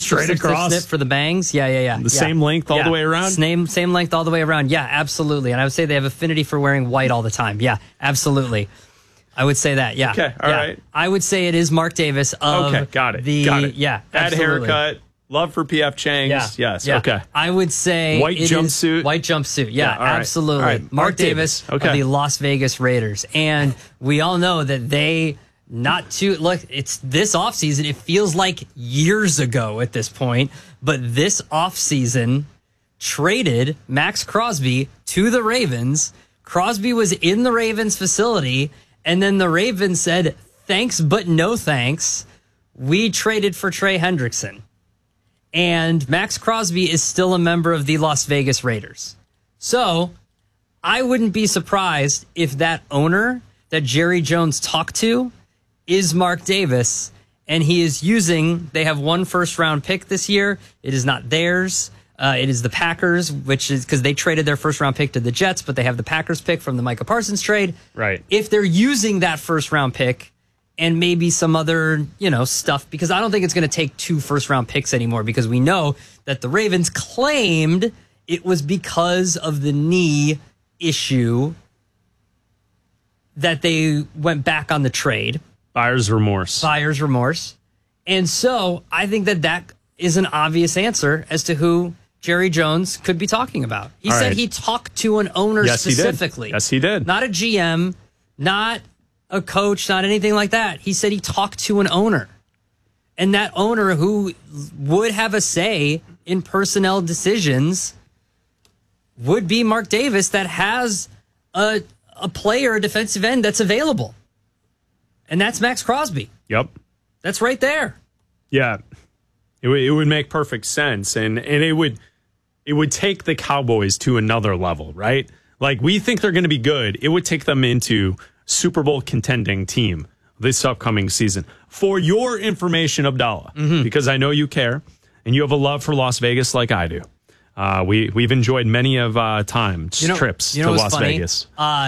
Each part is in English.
Straight across. Snip for the bangs. Yeah. The same length all the way around? Same length all the way around. Yeah, absolutely. And I would say they have affinity for wearing white all the time. Yeah, absolutely. I would say that, yeah. Okay, all right. I would say it is Mark Davis of Okay, got it. Yeah, Bad absolutely. haircut. Love for P.F. Chang's. Yeah. Yes, yeah. okay. I would say White jumpsuit. White jumpsuit, yeah, all right. absolutely. All right. Mark Davis of the Las Vegas Raiders. And we all know that it's this offseason, it feels like years ago at this point, but this offseason traded Max Crosby to the Ravens. Crosby was in the Ravens facility, and then the Ravens said, thanks, but no thanks. We traded for Trey Hendrickson. And Max Crosby is still a member of the Las Vegas Raiders. So I wouldn't be surprised if that owner that Jerry Jones talked to is Mark Davis, and they have 1 first-round pick this year. It is not theirs. It is the Packers, which is because they traded their first-round pick to the Jets, but they have the Packers pick from the Micah Parsons trade. Right. If they're using that first-round pick and maybe some other, stuff, because I don't think it's going to take 2 first-round picks anymore, because we know that the Ravens claimed it was because of the knee issue that they went back on the trade. Buyer's remorse. And so I think that is an obvious answer as to who Jerry Jones could be talking about. He said he talked to an owner specifically. Yes, he did. Not a GM, not a coach, not anything like that. He said he talked to an owner. And that owner who would have a say in personnel decisions would be Mark Davis, that has a player, a defensive end that's available. And that's Max Crosby. Yep. That's right there. Yeah. It would make perfect sense. And it would take the Cowboys to another level, right? Like, we think they're going to be good. It would take them into Super Bowl contending team this upcoming season. For your information, Abdallah, because I know you care and you have a love for Las Vegas like I do. We've enjoyed many of trips to Las Vegas.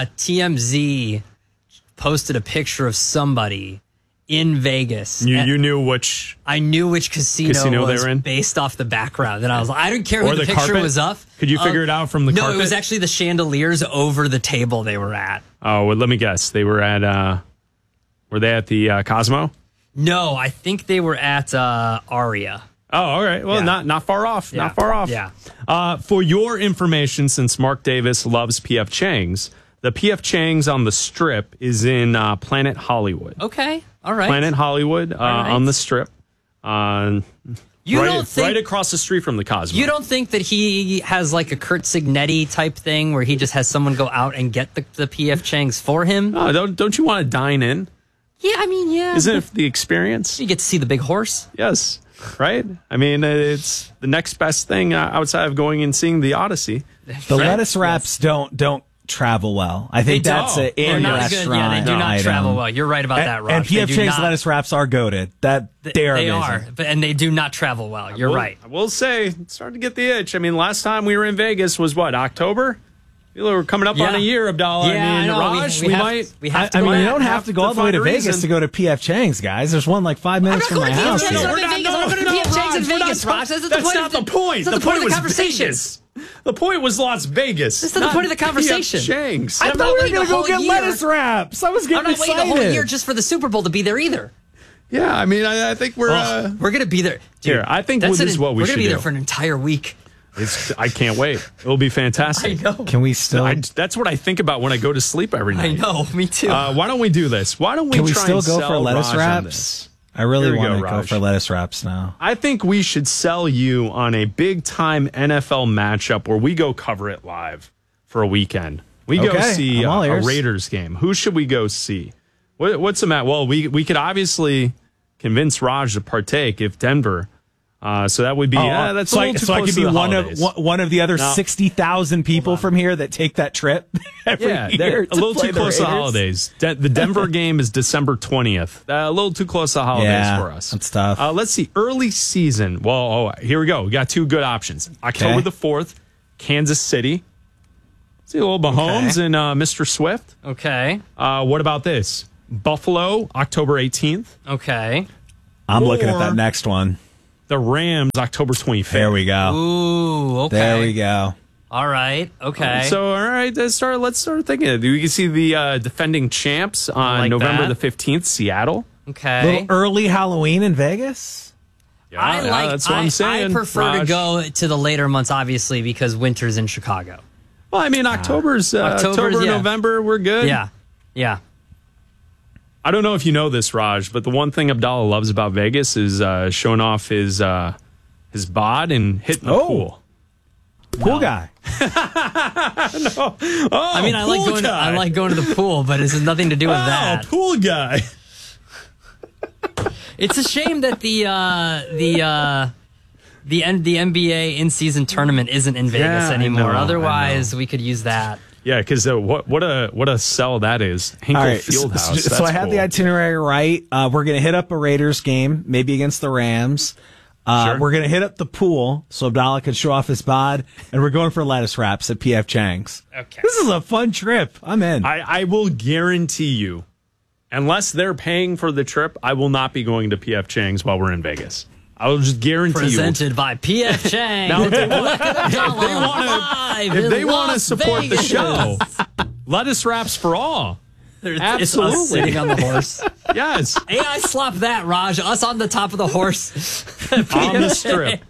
TMZ posted a picture of somebody in Vegas. You knew which... I knew which casino they was were in? based off the background. And I was like, I didn't care who the picture carpet? was of. Could you figure it out from the carpet? No, it was actually the chandeliers over the table they were at. Oh, well, let me guess. They were at... were they at the Cosmo? No, I think they were at Aria. Oh, all right. Well, not far off. Yeah. Not far off. Yeah. For your information, since Mark Davis loves P.F. Chang's, the P.F. Chang's on the Strip is in Planet Hollywood. Okay. All right. Planet Hollywood on the Strip. Right across the street from the Cosmo. You don't think that he has like a Kurt Signetti type thing where he just has someone go out and get the P.F. Chang's for him? Don't you want to dine in? Yeah, I mean, yeah. Isn't it the experience? You get to see the big horse. Yes. Right? I mean, it's the next best thing outside of going and seeing the Odyssey. The lettuce wraps don't travel well. I think that's an in-restaurant Yeah, they do not item. travel well. You're right about that, Raj. And P.F. Chang's lettuce wraps are goated. They are, and they do not travel well. You're right. I will say, it's starting to get the itch. I mean, last time we were in Vegas was what, October? We're coming up on a year, Abdallah. Yeah, I mean, Raj, we have to. You don't have to go all the way to Vegas to go to P.F. Chang's, guys. There's one like 5 minutes from my house. I'm not going to P.F. Chang's in Vegas, Raj. That's not the point. That's the point of the was conversation. Vegas. The point was Las Vegas. That's not the point of the conversation. P.F. Chang's. I thought we were going to go get lettuce wraps. I was getting excited. I'm not waiting the whole year just for the Super Bowl to be there either. Yeah, I mean, I think we're going to be there. Dude, here, I think this is what we should do. We're going to be there for an entire week. I can't wait. It'll be fantastic. I know. Can we still? That's what I think about when I go to sleep every night. I know. Me too. Why don't we do this? Why don't we? Can we try still and go sell for lettuce Raj wraps? I really want to go Raj. for lettuce wraps now. I think we should sell you on a big time NFL matchup where we go cover it live for a weekend. We go see a Raiders game. Who should we go see? What's the match? Well, we could obviously convince Raj to partake if Denver. So that would be that's like so I could be one of the other 60,000 people from here that take that trip every year. A little too close to the holidays. The Denver game is December 20th. A little too close to holidays for us. That's tough. Let's see, early season. Well, here we go. We got 2 good options. October the 4th, Kansas City. See a little Mahomes and Mr. Swift. Okay. What about this? Buffalo, October 18th. Okay. I'm looking at that next one. the Rams October 25th. There we go. Ooh, okay. There we go. All right. Okay. So, all right, let's start thinking. We can see the defending champs on like November that. the 15th, Seattle. okay. Little early Halloween in Vegas. Yeah, that's what I'm saying. I prefer Raj. to go to the later months, obviously, because winter's in Chicago. Well, I mean, October, yeah. November, we're good. Yeah. Yeah. I don't know if you know this, Raj, but the one thing Abdallah loves about Vegas is showing off his bod and hitting the pool. Pool guy. Oh, I mean, I like going to the pool, but it has nothing to do with that. Pool guy. It's a shame that the NBA in-season tournament isn't in Vegas I anymore. know, Otherwise, we could use that. Yeah, because what a sell that is. Hinkle All right, Fieldhouse. so I had the itinerary right. We're going to hit up a Raiders game, maybe against the Rams. Sure. We're going to hit up the pool so Abdallah can show off his bod, and we're going for lettuce wraps at PF Chang's. Okay. This is a fun trip. I'm in. I will guarantee you, unless they're paying for the trip, I will not be going to PF Chang's while we're in Vegas. I will just guarantee Presented by PF Chang. Now, if they want to support the show, lettuce wraps for all. It's Absolutely. us sitting on the horse. Yes. AI slop that, Raj. Us on the top of the horse. On the strip.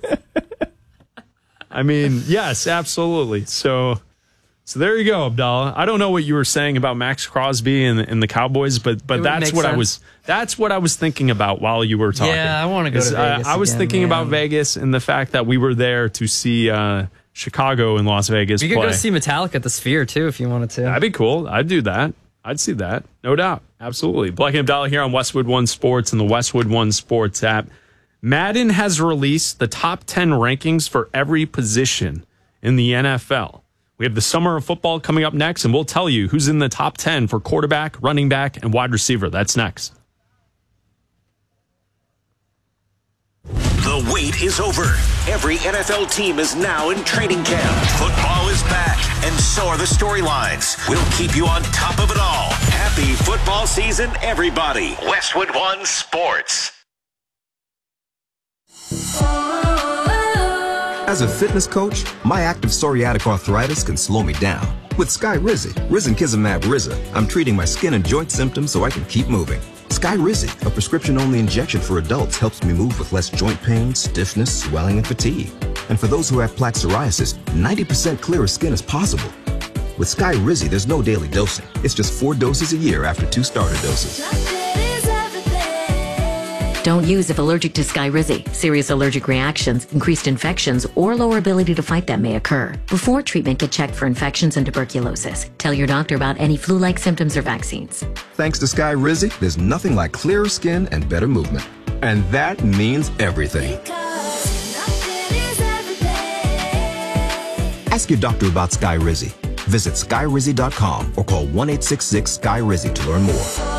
I mean, yes, absolutely. So there you go, Abdallah. I don't know what you were saying about Max Crosby and the Cowboys, but that's what I was thinking about while you were talking. Yeah, I want to go to Vegas. I was again, thinking man. about Vegas and the fact that we were there to see Chicago and Las Vegas We could play. go see Metallica at the Sphere too if you wanted to. That'd be cool. I'd do that. I'd see that. No doubt. Absolutely. Black and Abdallah here on Westwood One Sports and the Westwood One Sports app. Madden has released the top 10 rankings for every position in the NFL. We have the summer of football coming up next, and we'll tell you who's in the top 10 for quarterback, running back, and wide receiver. That's next. The wait is over. Every NFL team is now in training camp. Football is back, and so are the storylines. We'll keep you on top of it all. Happy football season, everybody. Westwood One Sports. As a fitness coach, my active psoriatic arthritis can slow me down. With Skyrizi, Risankizumab Riza, I'm treating my skin and joint symptoms so I can keep moving. Skyrizi, a prescription-only injection for adults, helps me move with less joint pain, stiffness, swelling, and fatigue. And for those who have plaque psoriasis, 90% clearer skin is possible. With Skyrizi, there's no daily dosing. It's just 4 doses a year after 2 starter doses. Don't use if allergic to Skyrizi. Serious allergic reactions, increased infections, or lower ability to fight them may occur. Before treatment, get checked for infections and tuberculosis. Tell your doctor about any flu-like symptoms or vaccines. Thanks to Skyrizi, there's nothing like clearer skin and better movement. And that means everything. Ask your doctor about Skyrizi. Visit Skyrizi.com or call 1-866-SKYRIZI to learn more.